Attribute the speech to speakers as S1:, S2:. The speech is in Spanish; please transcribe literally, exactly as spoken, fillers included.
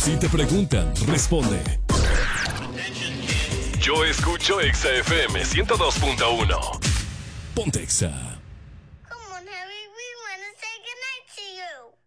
S1: Si te preguntan, responde. Yo escucho Exa F M ciento dos punto uno. Ponte Exa.
S2: Come on, Harry, we want to say goodnight to you.